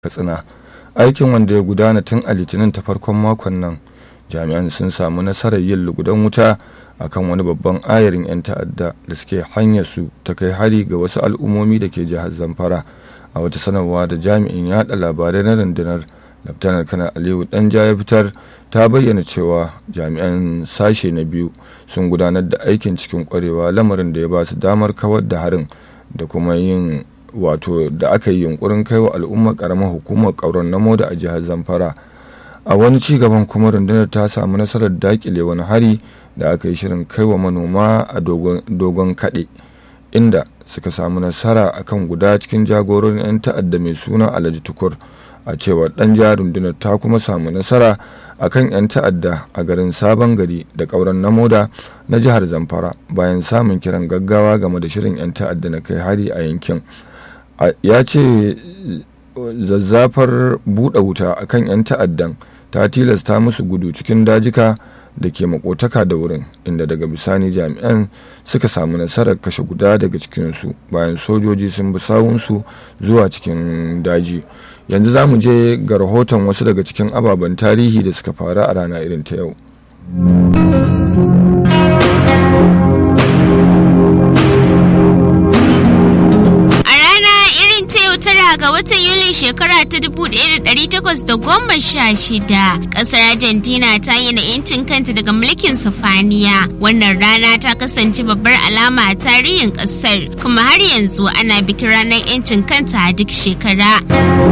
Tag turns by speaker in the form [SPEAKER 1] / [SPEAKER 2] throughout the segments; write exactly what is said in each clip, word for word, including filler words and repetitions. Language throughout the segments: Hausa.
[SPEAKER 1] Katsina. Aikin wanda ya gudana tun a Litinin ta farkon makon nan, jami'an sun samu nasarar yin lugudan wuta akan wani babban ayarin 'yan ta'adda da suke hanyar su ta kai hari ga wasu al'ummomi da ke jihar Zamfara. A wata sanarwa da jami'in yaɗa labarai na rundunar Laftanar Kanar Aliyu Danja ya fitar, ta bayyana cewa jami'an sashe na biyu sun gudanar da aikin cikin kwarewa, lamarin da ya ba su damar kawar da harin da kuma yin wato da aka yi yunkurin kai wa al'ummar karamar hukumar Kauron na Moda a jihar Zamfara. A wani ci gaban kuma, rundunar ta samu nasarar dakile wani hari da aka yi shirin kai wa manoma a dogon kaɗe, inda suka samu nasara akan guda cikin jagororin 'yan ta'adda mai suna Alhaji Tukur. A cewar ɗan jihar, rundunar ta kuma samu nasara akan 'yan ta'adda a garin Sabon Gari da Kauron na Moda na jihar Zamfara bayan samun kiran gaggawa game da shirin 'yan ta'adda na kai hari a yankin. Ya ce zazzafar buɗe wuta akan 'yan ta'addan ta tilasta musu gudu cikin dajika da ke makotaka da wurin, inda daga bisani jami'an suka samu nasarar kashe guda daga cikinsu bayan sojoji sun bi sawunsu zuwa cikin daji. Yanzu za mu je ga rahoton wasu daga cikin ababen tarihi da suka faru a rana irin ta yau.
[SPEAKER 2] Ga watan Yulin shekara ta dubu ɗaya da ɗari takwas da goma sha shida, ƙasar Argentina ta yi na 'yancin kanta daga mulkin Sifaniya. Wannan rana ta kasance babbar alama a tarihin ƙasar, kuma har yanzu ana bikin ranar 'yancin kanta a duk shekara.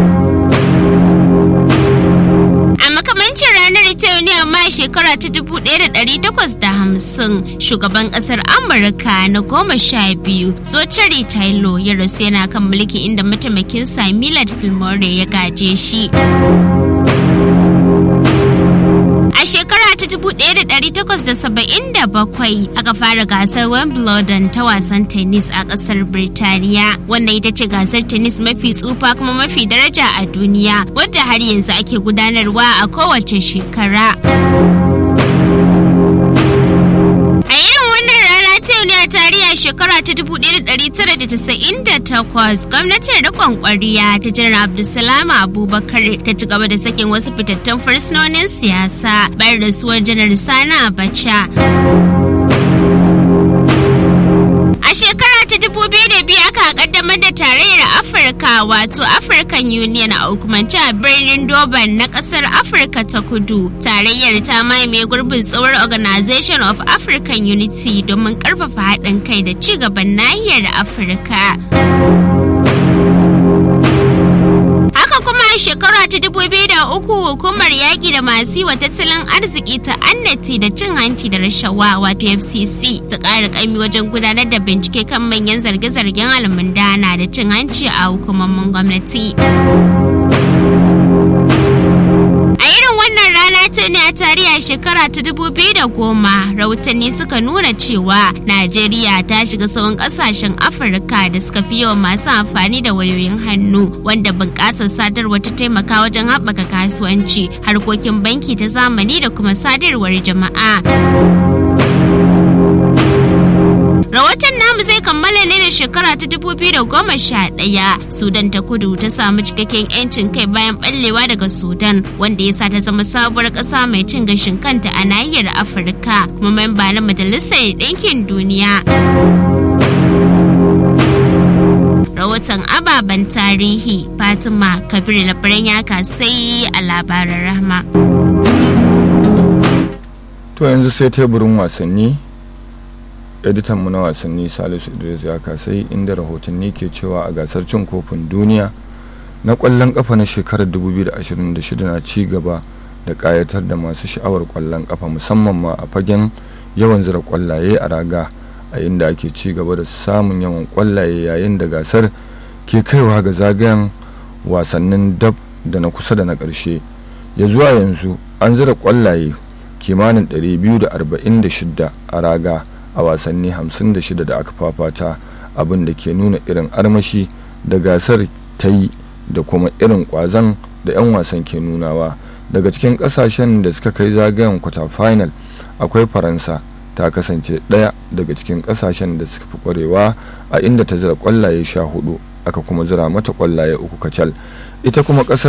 [SPEAKER 2] A makamancin ranar ita yau ne amma shekara ta dubu ɗaya da ɗari takwas da hamsin, shugaban ƙasar Amurka na goma sha biyu, Zachary Taylor, ya rasu yana kan mulki, inda mataimakinsa Millard Fillmore ya gaje shi. A shekara ta dubu ɗaya da ɗari takwas da saba'in da bakwai aka fara gasar Wimbledon ta wasan tennis a ƙasar Birtaniya. Wannan ita ce gasar tennis mafi tsufa kuma mafi daraja a duniya, wadda har yanzu ake gudanarwa a kowace shekara. A irin wannan rana ta yau ne a tarihi shekara ta dubu ɗaya da ɗari tara da tasa'in da takwas, gwamnatin riƙon ƙwarya ta Janar Abdulsalam Abubakar ta ci gaba da sakin wasu fitattun fursunonin siyasa bayan rasuwar Janar Sani Abacha. A shekara ta dubu biyu da biyu aka kaddamar da tarayyar Afirka, wato African Union, a hukumance a birnin Durban na kasar Afirka ta Kudu. Tarayyar ta mamaye gurbin tsohuwar Organization of African Unity domin karfafa haɗin kai da ci gaban nahiyar Afirka. Shekara ta dubu biyu da uku, hukumar yaƙi da masu wa tattalin arziki ta annati da cin hanci da rashawa, wato F C C, ta ƙara ƙaimi wajen gudanar da bincike kan manyan zarge-zargen almundana da cin hanci a hukumomin gwamnati. A irin wannan rana ta ne a tarihi shekara ta dubu biyu da goma, rahotanni suka nuna cewa Najeriya ta shiga sauran kasashen Afirka da suka fi yawan masu amfani da wayoyin hannu, wanda bunƙasar sadarwa ta taimaka wajen haɓaka kasuwanci, harkokin banki ta zamani da kuma sadarwar jama'a. Rahoton namu zai kammala ne da shekara ta dubu biyu da goma sha ɗaya. Sudan ta Kudu ta samu cikakken 'yancin kai bayan ɓallewa daga Sudan, wanda ya sa ta zama sabuwar ƙasa mai cin gashin kanta a nahiyar Afirka, kuma memba na Majalisar Ɗinkin Duniya. Rahoton ababen tarihi, Fatima Kabir Labaran Yaka, sai a labaran Rahma.
[SPEAKER 1] To yanzu sai teburin wasanni. Editanmu na wasanni Salisu Idris ya kasai, inda rahotanni ke cewa a gasar cin kofin duniya na ƙwallon ƙafa na shekarar dubu biyu da ashirin da shida na ci gaba da ƙayatar da masu sha'awar ƙwallon ƙafa, musamman ma a fagen yawan zira ƙwallaye a raga, a inda ake ci gaba da samun yawan ƙwallaye yayin da gasar ke kaiwa ga zagayen wasannin dab da na kusa da na ƙarshe. Ya zuwa yanzu an zira ƙwallaye kimanin ɗari biyu da arba'in da shida a raga a wasanni hamsin da shida da aka fafata, abin da ke nuna irin armashi da gasar ta yi da kuma irin kwazon da 'yan wasan ke nunawa. Daga cikin kasashen da suka kai zagayen kwata final akwai Faransa, ta kasance ɗaya daga cikin kasashen da suka fi kwarewa a inda ta zira kwallaye sha hudu aka kuma zira mata kwallaye uku kacal. Ita kuma ƙasar